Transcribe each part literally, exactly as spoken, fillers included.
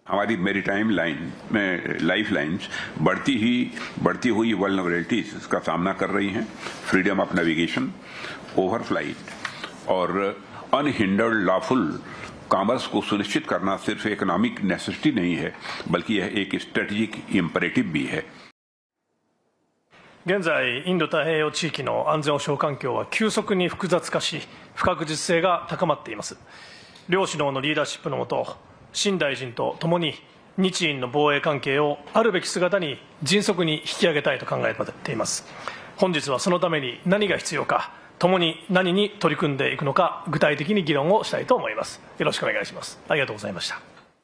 हमारी maritime line में life lines बढ़ती ही बढ़ती हुई वल्नरेबिलिटीज का सामना कर रही हैं। फ्रीडम ऑफ नेविगेशन, ओवरफ्लाइट और अनहिंडर्ड लॉफुल कॉमर्स को सुनिश्चित करना सिर्फ इकोनॉमिक नेसेसिटी नहीं है, बल्कि यह एक स्ट्रेटेजिक इम्परेटिव भी है। 現在、インド太平洋地域の安全保障環境は急速に複雑化し、不確実性が高まっています。両首脳のリーダーシップの下、新大臣とともに日印の防衛関係をあるべき姿に迅速に引き上げたいと考えています。本日はそのために何が必要か、ともに何に取り組んでいくのか、具体的に議論をしたいと思います。よろしくお願いします。ありがとうございました。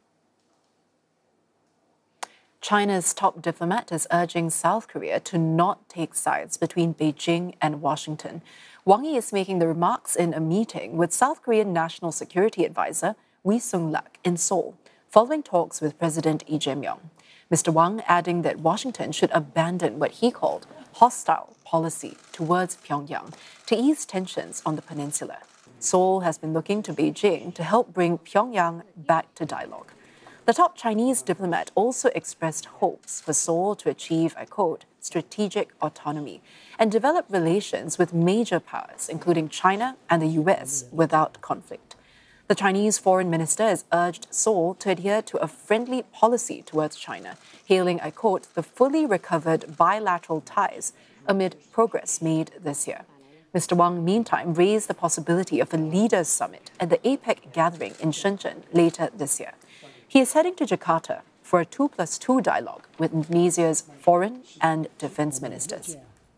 China's top diplomat is urging South Korea to not take sides between Beijing and Washington. Wang Yi is making the remarks in a meeting with South Korean National Security Advisor Ri Sung-lak in Seoul, following talks with President Lee Jae-myung. Mister Wang adding that Washington should abandon what he called hostile policy towards Pyongyang to ease tensions on the peninsula. Seoul has been looking to Beijing to help bring Pyongyang back to dialogue. The top Chinese diplomat also expressed hopes for Seoul to achieve, I quote, strategic autonomy and develop relations with major powers, including China and the U S, without conflict. The Chinese foreign minister has urged Seoul to adhere to a friendly policy towards China, hailing, I quote, the fully recovered bilateral ties amid progress made this year. Mister Wang, meantime, raised the possibility of a leaders' summit at the APEC gathering in Shenzhen later this year. He is heading to Jakarta for a two plus two dialogue with Indonesia's foreign and defense ministers.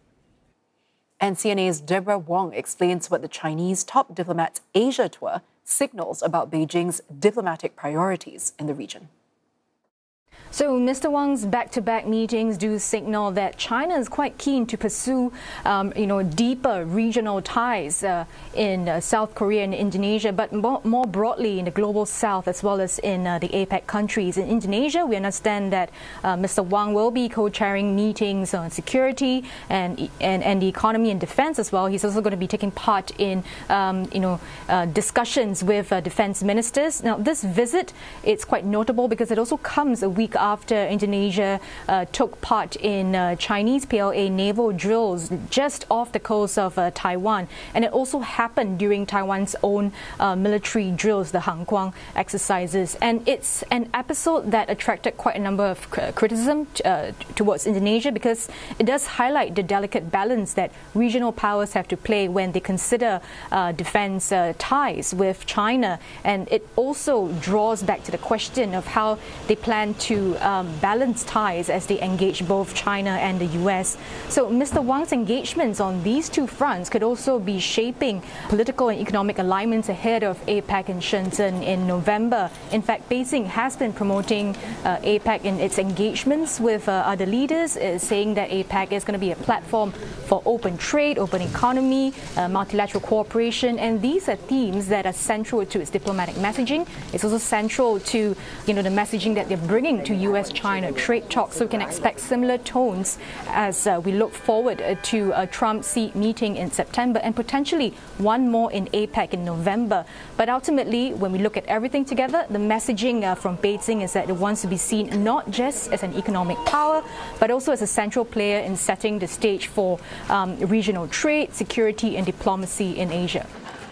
And C N A's Deborah Wong explains what the Chinese top diplomat's Asia tour signals about Beijing's diplomatic priorities in the region. So Mister Wang's back-to-back meetings do signal that China is quite keen to pursue, um, you know, deeper regional ties uh, in uh, South Korea and Indonesia, but more, more broadly in the global south as well as in uh, the APEC countries. In Indonesia, we understand that uh, Mister Wang will be co-chairing meetings on security and, and and the economy and defense as well. He's also going to be taking part in, um, you know, uh, discussions with uh, defense ministers. Now, this visit, it's quite notable because it also comes a week after Indonesia uh, took part in uh, Chinese P L A naval drills just off the coast of uh, Taiwan. And it also happened during Taiwan's own uh, military drills, the Hanguang exercises. And it's an episode that attracted quite a number of criticism uh, towards Indonesia because it does highlight the delicate balance that regional powers have to play when they consider uh, defense uh, ties with China. And it also draws back to the question of how they plan to Um, balance ties as they engage both China and the U S. So Mister Wang's engagements on these two fronts could also be shaping political and economic alignments ahead of APEC in Shenzhen in November. In fact, Beijing has been promoting uh, APEC in its engagements with uh, other leaders, uh, saying that APEC is going to be a platform for open trade, open economy, uh, multilateral cooperation, and these are themes that are central to its diplomatic messaging. It's also central to, you know, the messaging that they're bringing to U S China trade talks, so we can expect similar tones as uh, we look forward uh, to a Trump-Xi meeting in September and potentially one more in APEC in November. But ultimately, when we look at everything together, the messaging uh, from Beijing is that it wants to be seen not just as an economic power, but also as a central player in setting the stage for um, regional trade, security, and diplomacy in Asia.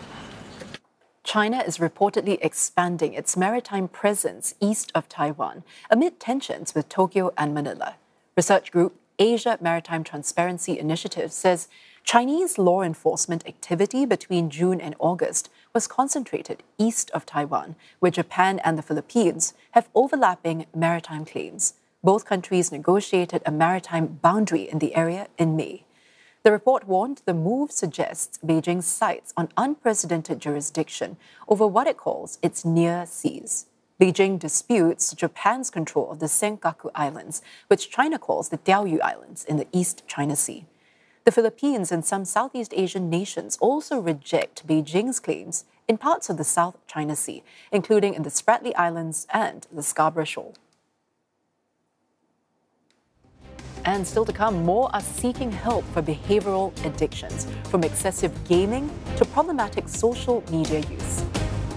China is reportedly expanding its maritime presence east of Taiwan amid tensions with Tokyo and Manila. Research group Asia Maritime Transparency Initiative says Chinese law enforcement activity between June and August was concentrated east of Taiwan, where Japan and the Philippines have overlapping maritime claims. Both countries negotiated a maritime boundary in the area in May. The report warned the move suggests Beijing's sights on unprecedented jurisdiction over what it calls its near seas. Beijing disputes Japan's control of the Senkaku Islands, which China calls the Diaoyu Islands in the East China Sea. The Philippines and some Southeast Asian nations also reject Beijing's claims in parts of the South China Sea, including in the Spratly Islands and the Scarborough Shoal. And still to come, more are seeking help for behavioral addictions, from excessive gaming to problematic social media use.